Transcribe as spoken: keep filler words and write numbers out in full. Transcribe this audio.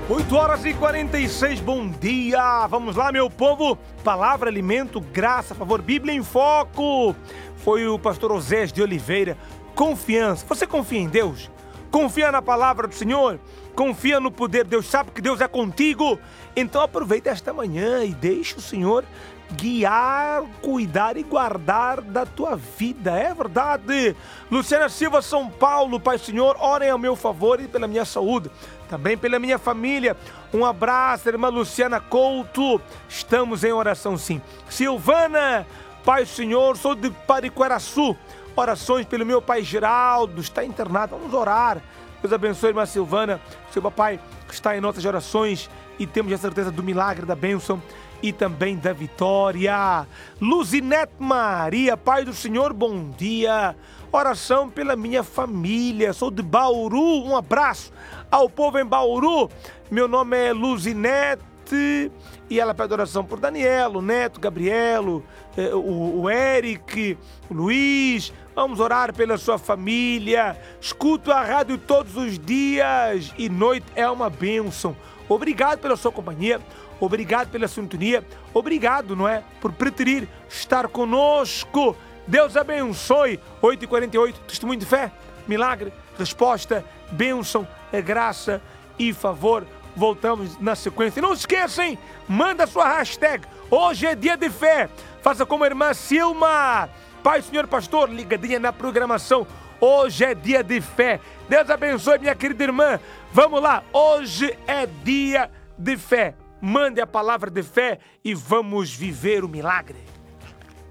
oito horas e quarenta e seis, bom dia! Vamos lá, meu povo! Palavra, alimento, graça, favor, Bíblia em foco! Foi o pastor Osés de Oliveira. Confiança. Você confia em Deus? Confia na palavra do Senhor? Confia no poder de Deus? Sabe que Deus é contigo? Então aproveita esta manhã e deixa o Senhor guiar, cuidar e guardar da tua vida, é verdade. Luciana Silva, São Paulo, Pai Senhor, orem ao meu favor e pela minha saúde, também pela minha família. Um abraço, irmã Luciana Couto, estamos em oração sim. Silvana, Pai Senhor, sou de Pariqueraçu, orações pelo meu pai Geraldo, está internado, vamos orar. Deus abençoe, irmã Silvana, seu papai está em nossas orações e temos a certeza do milagre, da bênção e também da vitória. Luzinete Maria, Pai do Senhor, bom dia. Oração pela minha família, sou de Bauru, um abraço ao povo em Bauru. Meu nome é Luzinete e ela pede oração por Daniel, o Neto, Gabrielo, eh, o, o Eric, o Luiz. Vamos orar pela sua família. Escuto a rádio todos os dias e noite é uma bênção. Obrigado pela sua companhia. Obrigado pela sintonia, obrigado, não é? Por preferir estar conosco. Deus abençoe. oito e quarenta e oito, testemunho de fé, milagre, resposta, bênção, é graça e favor. Voltamos na sequência. E não esqueçam, manda sua hashtag. Hoje é dia de fé. Faça como a irmã Silma. Pai, Senhor Pastor, ligadinha na programação. Hoje é dia de fé. Deus abençoe, minha querida irmã. Vamos lá, hoje é dia de fé. Mande a palavra de fé e vamos viver o milagre.